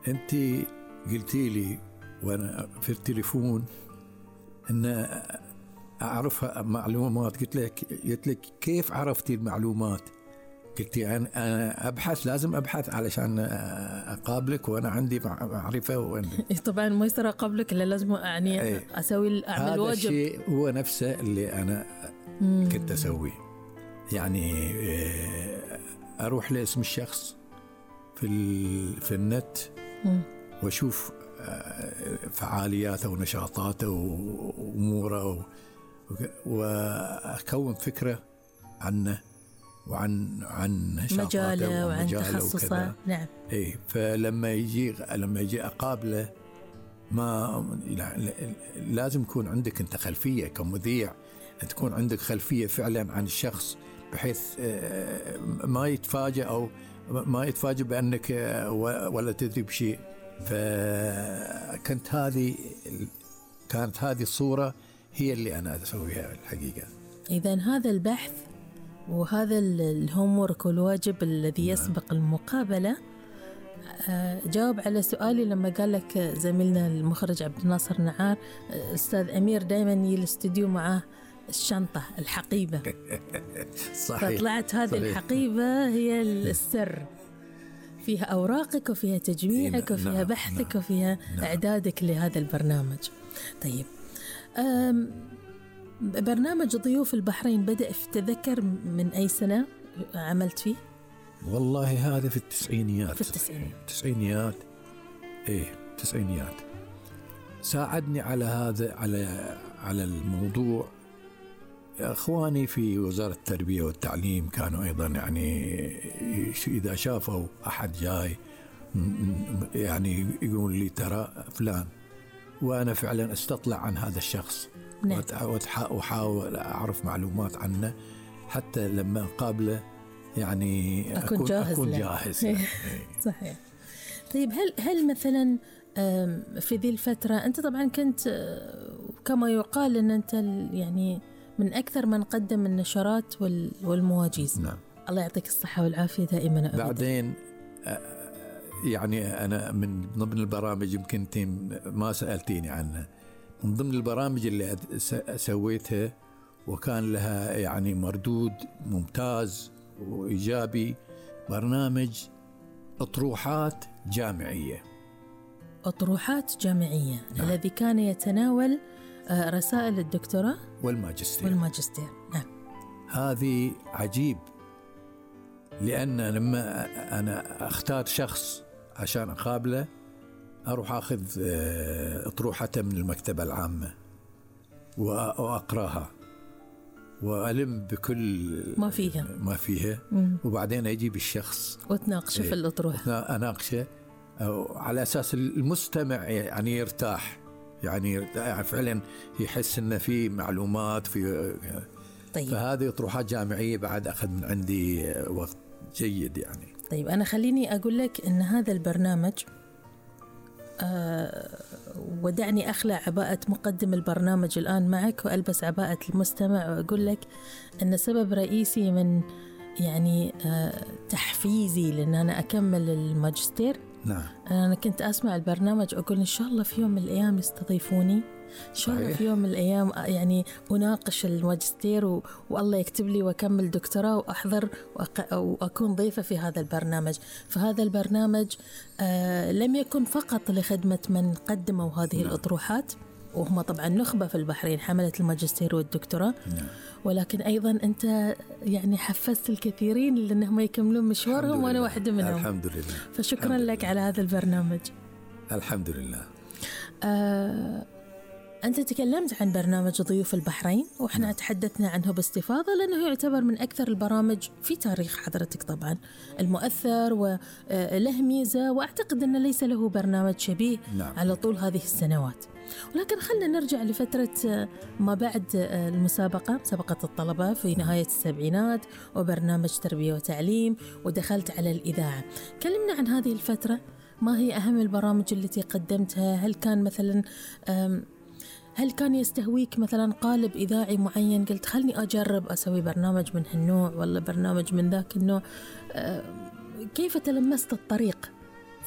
أنت قلتي لي وأنا في التليفون أن أعرف معلومات. قلت لك كيف عرفتي المعلومات؟ قلتي أنا أبحث، لازم أبحث علشان أقابلك وأنا عندي معرفة طبعا ما يصير أقابلك إلا لازم يعني أسوي أعمل هذا واجب. الشيء هو نفسه اللي أنا كنت أسويه، يعني أروح لاسم الشخص في النت وأشوف فعالياته ونشاطاته وأموره وأكون فكرة عنه وعن مجاله وعن تخصصه. نعم. إيه، فلما يجي أقابله ما لازم يكون عندك أنت خلفية كمذيع، تكون عندك خلفية فعلا عن الشخص بحيث ما يتفاجأ أو ما يتفاجأ بأنك ولا تدري بشيء. فكانت هذه الصورة هي اللي أنا أسويها الحقيقة. إذن هذا البحث وهذا الهومورك والواجب الذي يسبق المقابلة جاوب على سؤالي لما قال لك زميلنا المخرج عبد الناصر نعار أستاذ أمير دائما يجي الاستوديو معاه الشنطة الحقيبة. صحيح. فطلعت هذه صحيح. الحقيبة هي السر، فيها أوراقك وفيها تجميعك وفيها بحثك وفيها إعدادك لهذا البرنامج. طيب، برنامج ضيوف البحرين بدأ في تذكر من أي سنة عملت فيه؟ والله هذا في التسعينيات. التسعينيات. إيه، التسعينيات. ساعدني على هذا على الموضوع أخواني في وزارة التربية والتعليم، كانوا أيضا يعني إذا شافوا أحد جاي يعني يقول لي ترى فلان، وأنا فعلا استطلع عن هذا الشخص. نعم. وأحاول أعرف معلومات عنه حتى لما أقابله يعني أكون جاهز. صحيح. طيب، هل مثلا في ذي الفترة أنت طبعا كنت كما يقال أن أنت يعني من أكثر من قدم النشرات والمواجيز. نعم. الله يعطيك الصحة والعافية دائما أبدا. بعدين يعني أنا من ضمن البرامج يمكن ما سألتيني عنها، من ضمن البرامج اللي سويتها وكان لها يعني مردود ممتاز وإيجابي، برنامج أطروحات جامعية. أطروحات جامعية. نعم. الذي كان يتناول رسائل الدكتوراه والماجستير. نعم. هذه عجيب، لأن لما أنا أختار شخص عشان أقابله أروح أخذ أطروحته من المكتبة العامة وأقرأها وألم بكل ما فيها وبعدين أجيب الشخص وتناقشه في الأطروحة. أناقشه على أساس المستمع يعني يرتاح، يعني فعلا يحس إن في معلومات في. طيب. فهذه أطروحات جامعية بعد أخذ من عندي وقت جيد يعني. طيب، أنا خليني أقول لك إن هذا البرنامج ودعني أخلع عباءة مقدم البرنامج الآن معك وألبس عباءة المستمع وأقول لك أن سبب رئيسي من يعني تحفيزي لأن أنا أكمل الماجستير. نعم. أنا كنت أسمع البرنامج أقول إن شاء الله في يوم من الأيام يستضيفوني، إن شاء الله في يوم من الأيام يعني أناقش الماجستير والله يكتب لي وأكمل دكتوراه وأحضر وأكون ضيفة في هذا البرنامج. فهذا البرنامج لم يكن فقط لخدمة من قدموا هذه الأطروحات، وهم طبعا نخبة في البحرين حملة الماجستير والدكتوراه، ولكن أيضا أنت يعني حفزت الكثيرين لأنهم يكملون مشوارهم وأنا واحدة منهم. الحمد لله. فشكرا لك على هذا البرنامج. الحمد لله. أنت تكلمت عن برنامج ضيوف البحرين وإحنا تحدثنا عنه باستفاضة لأنه يعتبر من أكثر البرامج في تاريخ حضرتك طبعا المؤثر وله ميزة، وأعتقد أنه ليس له برنامج شبيه. نعم. على طول هذه السنوات. ولكن خلنا نرجع لفترة ما بعد المسابقة، مسابقة الطلبة في نهاية السبعينات وبرنامج تربية وتعليم، ودخلت على الإذاعة. كلمنا عن هذه الفترة، ما هي أهم البرامج التي قدمتها؟ هل كان يستهويك مثلا قالب إذاعي معين قلت خلني أجرب أسوي برنامج من هالنوع ولا برنامج من ذاك النوع؟ كيف تلمست الطريق